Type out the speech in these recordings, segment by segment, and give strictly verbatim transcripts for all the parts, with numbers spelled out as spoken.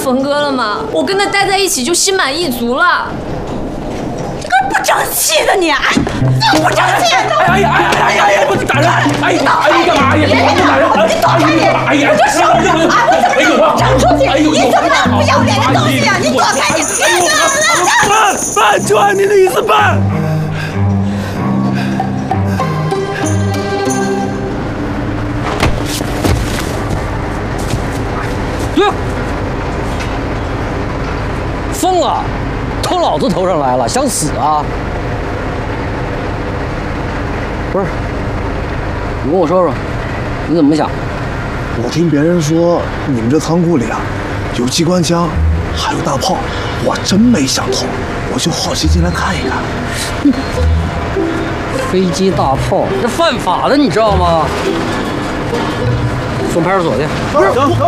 峰哥了吗？我跟他待在一起就心满意足了。 这个不争气的你，哎，这不争气！ 哎呀哎呀哎呀哎呀！不是打人！哎呀哎呀干嘛呀？你打人！ 你躲开点！哎呀，我就说你，啊，我怎么让你整出去？你怎么那么不要脸的东西啊！你躲开点！ 办办，就按您的意思办。 疯了，头老子头上来了，想死啊？不是，你跟我说说，你怎么想？ 我听别人说你们这仓库里啊，有机关枪，还有大炮，我真没想通，我就好奇进来看一看。 飞机大炮，这犯法的，你知道吗？送派出所去。 不是，行行。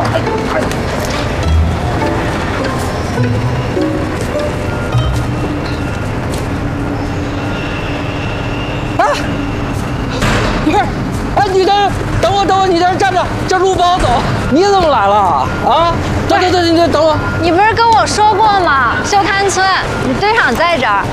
哎，不是，哎，你等等我，等我，你在这站着，这路不好走。你怎么来了？啊？对对对，你等我。 你不是跟我说过吗？修滩村，你队长在这儿。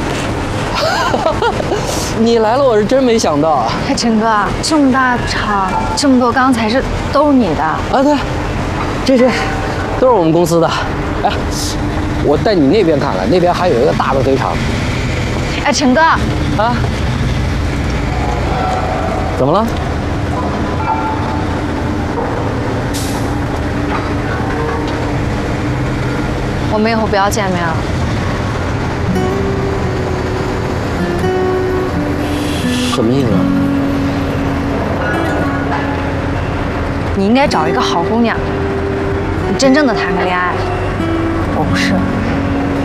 你来了，我是真没想到。 哎，陈哥，这么大厂，这么多钢材是都是你的？ 啊，对，这这都是我们公司的。哎，我带你那边看看，那边还有一个大的堆场。 哎，陈哥， 啊，怎么了？ 我们以后不要见面了。 什么意思？ 你应该找一个好姑娘，你真正的谈个恋爱。我不是。